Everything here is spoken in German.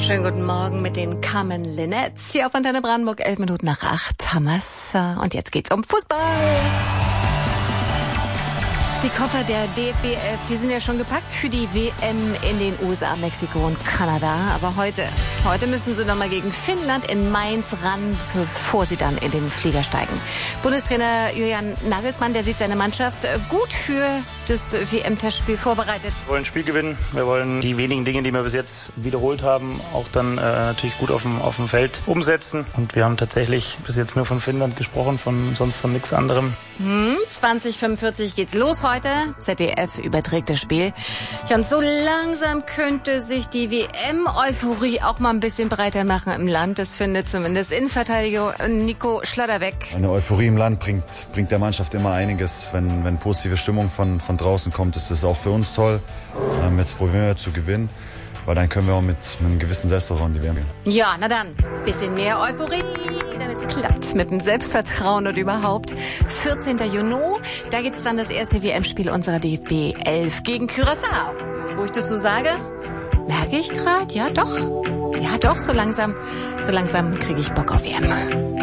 Schönen guten Morgen mit den Carmen Linnets. Hier auf Antenne Brandenburg, 11 Minuten nach 8 haben wir's. Und jetzt geht's um Fußball. Die Koffer der DFB 11, die sind ja schon gepackt für die WM in den USA, Mexiko und Kanada. Aber heute müssen sie nochmal gegen Finnland in Mainz ran, bevor sie dann in den Flieger steigen. Bundestrainer Julian Nagelsmann, der sieht seine Mannschaft gut für das WM-Testspiel vorbereitet. Wir wollen ein Spiel gewinnen. Wir wollen die wenigen Dinge, die wir bis jetzt wiederholt haben, auch dann natürlich gut auf dem Feld umsetzen. Und wir haben tatsächlich bis jetzt nur von Finnland gesprochen, sonst von nichts anderem. 20:45 geht's los heute. ZDF überträgt das Spiel. Ja, und so langsam könnte sich die WM-Euphorie auch mal ein bisschen breiter machen im Land. Das findet zumindest Innenverteidiger Nico Schlotterbeck. Eine Euphorie im Land bringt der Mannschaft immer einiges. Wenn positive Stimmung von draußen kommt, ist das auch für uns toll. Jetzt probieren wir zu gewinnen, weil dann können wir auch mit einem gewissen Selbstvertrauen in die WM gehen. Ja, na dann, bisschen mehr Euphorie, damit es klappt mit dem Selbstvertrauen und überhaupt. 14. Juni, da gibt's dann das erste WM-Spiel unserer DFB 11 gegen Curaçao. Wo ich das so sage, merke ich gerade, ja doch, so langsam kriege ich Bock auf WM.